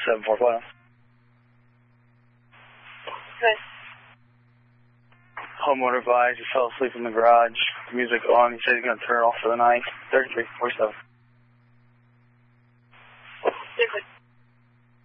745. Good. Homeowner advised, he fell asleep in the garage. The music on. He said he's going to turn it off for the night. 3347. Different.